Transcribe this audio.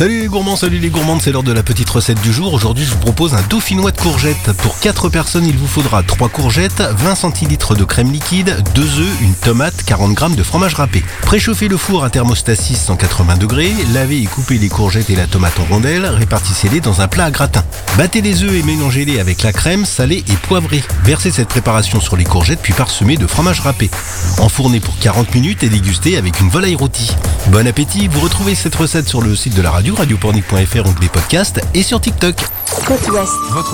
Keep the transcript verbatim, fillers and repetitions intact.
Salut les gourmands, salut les gourmandes, c'est l'heure de la petite recette du jour. Aujourd'hui, je vous propose un dauphinois de courgettes. Pour quatre personnes, il vous faudra trois courgettes, vingt centilitres de crème liquide, deux œufs, une tomate, quarante grammes de fromage râpé. Préchauffez le four à thermostat six cent quatre-vingts degrés, lavez et coupez les courgettes et la tomate en rondelles, répartissez-les dans un plat à gratin. Battez les œufs et mélangez-les avec la crème salée et poivrée. Versez cette préparation sur les courgettes puis parsemez de fromage râpé. Enfournez pour quarante minutes et dégustez avec une volaille rôtie. Bon appétit, vous retrouvez cette recette sur le site de la radio, radio pornic point f r, onglet podcast et sur TikTok. Côte Ouest.